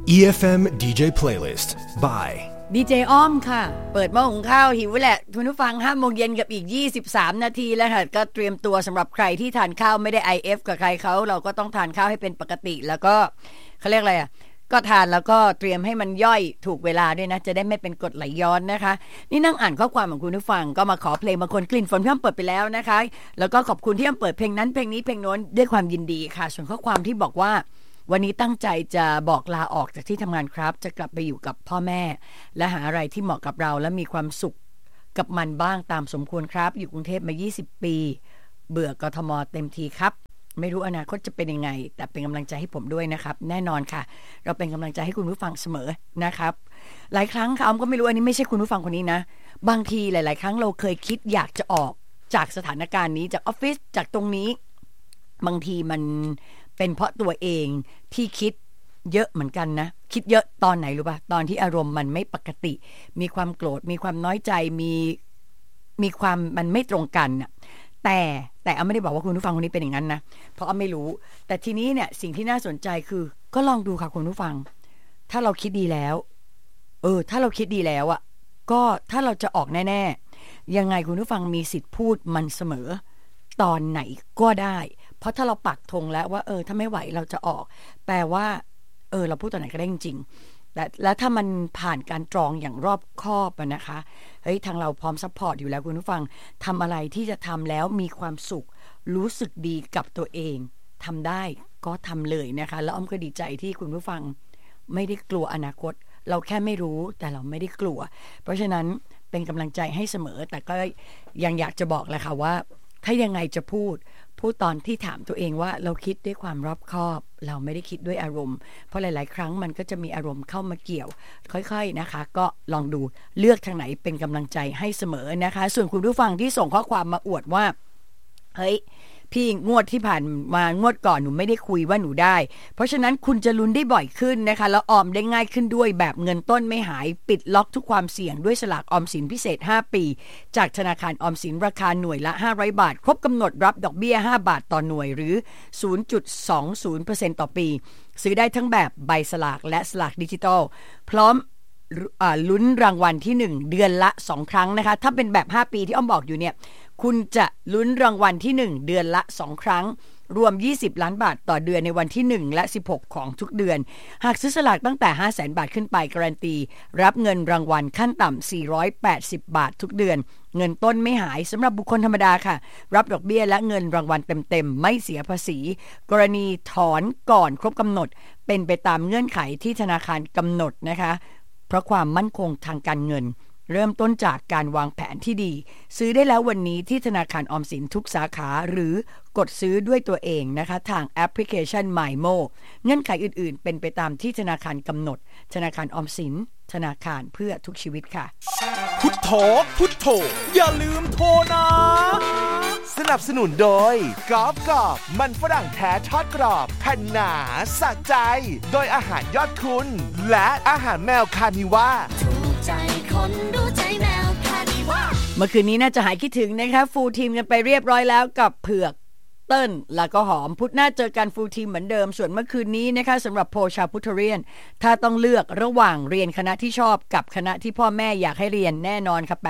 EFM DJ Playlist by ดีเจอ้อมค่ะเปิดหม้อหุงข้าวหิวแหละคุณผู้ฟัง 5 โมงเย็นกับอีก23นาทีแล้วค่ะก็เตรียมตัวสำหรับใครที่ทานข้าวไม่ได้ IF กับใครเขาเราก็ต้องทานข้าวให้เป็นปกติแล้วก็เขาเรียกอะไรก็ทานแล้วก็เตรียมให้มันย่อยถูกเวลาด้วยนะจะได้ไม่เป็นกรดไหลย้อนนะคะนี่นั่งอ่านข้อความของคุณผู้ฟังก็มาขอเพลงบางคนกลิ่นฝนพี่อ้ำเปิดไปแล้วนะคะแล้วก็ขอบคุณที่อ้ำเปิดเพลงนั้นเพลงนี้เพลงโน้นด้วยความยินดีค่ะส่วนข้อความที่บอกว่าวันนี้ตั้งใจจะบอกลาออกจากที่ทำงานครับจะกลับไปอยู่กับพ่อแม่และหาอะไรที่เหมาะกับเราและมีความสุขกับมันบ้างตามสมควรครับอยู่กรุงเทพมา20ปีเบื่อกทมเต็มทีครับไม่รู้อนาคตจะเป็นยังไงแต่เป็นกำลังใจให้ผมด้วยนะครับแน่นอนค่ะเราเป็นกำลังใจให้คุณผู้ฟังเสมอนะครับหลายครั้งค่ะอ้อมก็ไม่รู้อันนี้ไม่ใช่คุณผู้ฟังคนนี้นะบางทีหลายๆครั้งเราเคยคิดอยากจะออกจากสถานการณ์นี้จากออฟฟิศจากตรงนี้บางทีมันเป็นเพราะตัวเองที่คิดเยอะเหมือนกันนะคิดเยอะตอนไหนรู้ป่ะตอนที่อารมณ์มันไม่ปกติมีความโกรธมีความน้อยใจมีความมันไม่ตรงกันน่ะแต่อ้ำไม่ได้บอกว่าคุณผู้ฟังคนนี้เป็นอย่างนั้นนะเพราะอ้ำไม่รู้แต่ทีนี้เนี่ยสิ่งที่น่าสนใจคือก็ลองดูค่ะคุณผู้ฟังถ้าเราคิดดีแล้วถ้าเราคิดดีแล้วอ่ะก็ถ้าเราจะออกแน่ๆยังไงคุณผู้ฟังมีสิทธิ์พูดมันเสมอตอนไหนก็ได้เพราะถ้าเราปักธงแล้วว่าถ้าไม่ไหวเราจะออกแปลว่าเราพูดตอนไหนก็ได้จริงๆและถ้ามันผ่านการตรองอย่างรอบคอบนะคะเฮ้ยทางเราพร้อมซัพพอร์ตอยู่แล้วคุณผู้ฟังทำอะไรที่จะทำแล้วมีความสุขรู้สึกดีกับตัวเองทำได้ก็ทำเลยนะคะแล้วอ้อมก็ดีใจที่คุณผู้ฟังไม่ได้กลัวอนาคตเราแค่ไม่รู้แต่เราไม่ได้กลัวเพราะฉะนั้นเป็นกำลังใจให้เสมอแต่ก็ยังอยากจะบอกแหละค่ะว่าถ้ายังไงจะพูดตอนที่ถามตัวเองว่าเราคิดด้วยความรอบคอบเราไม่ได้คิดด้วยอารมณ์เพราะหลายๆครั้งมันก็จะมีอารมณ์เข้ามาเกี่ยวค่อยๆนะคะก็ลองดูเลือกทางไหนเป็นกำลังใจให้เสมอนะคะส่วนคุณผู้ฟังที่ส่งข้อความมาอวดว่าเฮ้ยพี่งวดที่ผ่านมางวดก่อนหนูไม่ได้คุยว่าหนูได้เพราะฉะนั้นคุณจะลุ้นได้บ่อยขึ้นนะคะแล้วออมได้ง่ายขึ้นด้วยแบบเงินต้นไม่หายปิดล็อกทุกความเสี่ยงด้วยสลากออมสินพิเศษ5ปีจากธนาคารออมสินราคาหน่วยละ500บาทครบกำหนดรับดอกเบี้ย5บาทต่อหน่วยหรือ 0.20% ต่อปีซื้อได้ทั้งแบบใบสลากและสลากดิจิทัลพร้อมลุ้นรางวัลที่1เดือนละ2ครั้งนะคะถ้าเป็นแบบ5ปีที่อ้อมบอกอยู่เนี่ยคุณจะลุ้นรางวัลที่1เดือนละ2ครั้งรวม20ล้านบาทต่อเดือนในวันที่1และ16ของทุกเดือนหากซื้อสลากตั้งแต่ 500,000 บาทขึ้นไปการันตีรับเงินรางวัลขั้นต่ำ480บาททุกเดือนเงินต้นไม่หายสำหรับบุคคลธรรมดาค่ะรับดอกเบี้ยและเงินรางวัลเต็มๆไม่เสียภาษีกรณีถอนก่อนครบกำหนดเป็นไปตามเงื่อนไขที่ธนาคารกำหนดนะคะเพราะความมั่นคงทางการเงินเริ่มต้นจากการวางแผนที่ดีซื้อได้แล้ววันนี้ที่ธนาคารออมสินทุกสาขาหรือกดซื้อด้วยตัวเองนะคะทางแอปพลิเคชัน MyMo เงื่อนไขอื่นๆเป็นไปตามที่ธนาคารกำหนดธนาคารออมสินธนาคารเพื่อทุกชีวิตค่ะพุทโธพุทโธอย่าลืมโทรนะสนับสนุนโดยกอล์ฟกรอบมันฝรั่งแท้ทอดกรอบแผ่นหนาสะใจโดยอาหารยอดคุณและอาหารแมวคานิว่าใจคนรู้ใจแมวคานิว่าเมื่อคืนนี้น่าจะหายคิดถึงนะคะฟูลทีมกันไปเรียบร้อยแล้วกับเผือกเติ้ลแล้วก็หอมพุธหน้าเจอกันฟูลทีมเหมือนเดิมส่วนเมื่อคืนนี้นะคะสำหรับโพชาวพุทธเรียนถ้าต้องเลือกระหว่างเรียนคณะที่ชอบกับคณะที่พ่อแม่อยากให้เรียนแน่นอนค่ะ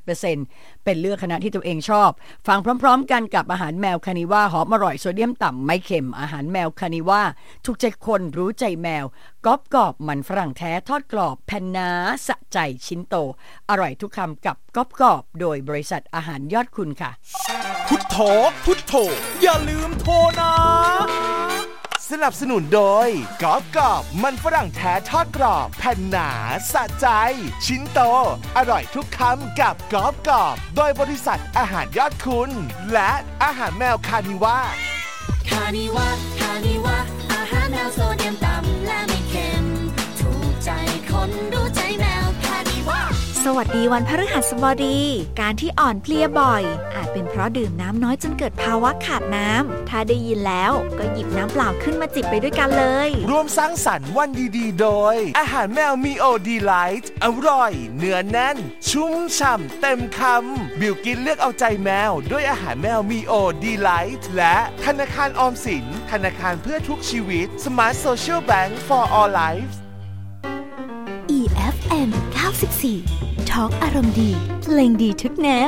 88% เป็นเลือกคณะที่ตัวเองชอบฟังพร้อมๆกันกับอาหารแมวคานิว่าหอมอร่อยโซเดียมต่ำไม่เค็มอาหารแมวคานิว่าถูกใจคนรู้ใจแมวกรอบมันฝรั่งแท้ทอดกรอบแผ่นหนาสะใจชิ้นโตอร่อยทุกคำกับกรอบโดยบริษัทอาหารยอดคุณค่ะพุทโธพุทโธอย่าลืมโทรนะสนับสนุนโดยกอล์ฟกรอบมันฝรั่งแท้ทอดกรอบแผ่นหนาสะใจชิ้นโตอร่อยทุกคำกับกอล์ฟกรอบโดยบริษัทอาหารยอดคุณและอาหารแมวคานิว่าคานิว่าอาหารแมวโซเดียมต่ำและไม่เค็มถูกใจคนรู้ใจแมวคานิว่าสวัสดีวันพฤหัสบดีการที่อ่อนเพลียบ่อยอาจเป็นเพราะดื่มน้ำน้อยจนเกิดภาวะขาดน้ำถ้าได้ยินแล้วก็หยิบน้ำเปล่าขึ้นมาจิบไปด้วยกันเลยร่วมสร้างสรรค์วันดีๆโดยอาหารแมวมีโอดีไลท์อร่อยเนื้อแน่นชุ่มฉ่ำเต็มคำบิวกินเลือกเอาใจแมวด้วยอาหารแมวมีโอดีไลท์และธนาคารออมสินธนาคารเพื่อทุกชีวิต Smart Social Bank for All Lives FM 94 Talk อารมณ์ดีเพลงดีทุกแนว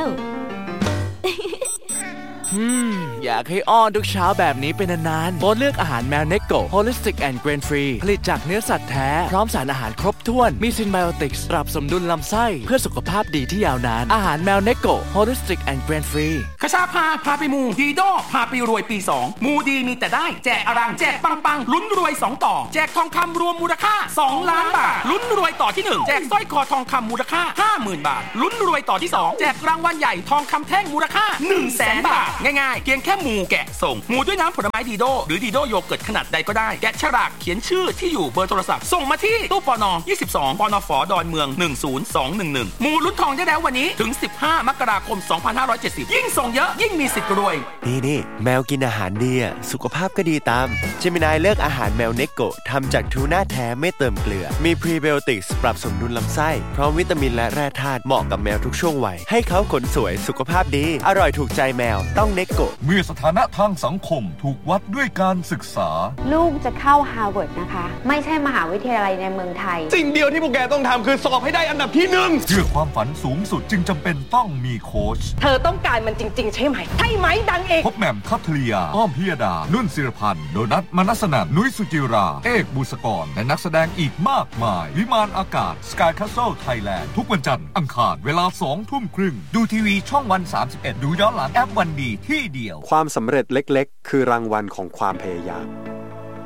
อยากให้อ้อนทุกเช้าแบบนี้เป็นนานๆโปรดเลือกอาหารแมวเนโก Holistic and Grain Free ผลิตจากเนื้อสัตว์แท้พร้อมสารอาหารครบถ้วนมีซินไบโอติกส์ปรับสมดุลลำไส้เพื่อสุขภาพดีที่ยาวนานอาหารแมวเนโก Holistic and Grain Free คชาพาไปมูดีโดพาไปรวยปี 2มูดีมีแต่ได้แจกอรังแจกปังลุ้นรวย2ต่อแจกทองคำรวมมูลค่า2ล้านบาทลุ้นรวยต่อที่1แจกสร้อยคอทองคำมูลค่า 50,000 บาทลุ้นรวยต่อที่2แจกรางวัลใหญ่ทองคำแท่งมูลค่า 100,000 บาทง่ายๆเพียงแค่มูแกะส่งมูด้วยน้ำผลไม้ดีโดหรือดีโดโยเกิร์ตขนาดใดก็ได้แกะฉลากเขียนชื่อที่อยู่เบอร์โทรศัพท์ส่งมาที่ตู้ปน22ปนฝดอนเมือง10211มูลุ้นทองได้แล้ววันนี้ถึง15มกราคม2570ยิ่งส่งเยอะยิ่งมีสิทธิ์รวยนี่แมวกินอาหารดีสุขภาพก็ดีตามเจมินายเลือกอาหารแมวเนโกะทำจากทูน่าแท้ไม่เติมเกลือมีพรีไบโอติกส์ปรับสมดุลลำไส้พร้อมวิตามินและแร่ธาตุเหมาะกับแมวทุกช่วงวัยให้เขาขนสวยสุขภาพดีอร่อยถูกใจแมวต้องเนโกะเมื่อสถานะทางสังคมถูกวัดด้วยการศึกษาลูกจะเข้าฮาร์วาร์ดนะคะไม่ใช่มหาวิทยาลัยในเมืองไทยสิ่งเดียวที่พวกแกต้องทำคือสอบให้ได้อันดับที่1 เพื่อความฝันสูงสุดจึงจำเป็นต้องมีโค้ชเธอต้องการมันจริงๆใช่ไหมดังเอกพบแหม่มคัทริยาอ้อมพิยดานุ่นศิรพันธ์โดนัทมนัสนันท์นุ้ยสุจิราเอกบุษกรและนักแสดงอีกมากมายวิมานอากาศ Sky Castle Thailand ทุกวันจันทร์อังคารเวลา 20:30 นดูทีวีช่องวัน31ดูย้อนหลังแอปวันดีที่เดียวความสำเร็จเล็กๆคือรางวัลของความพยายาม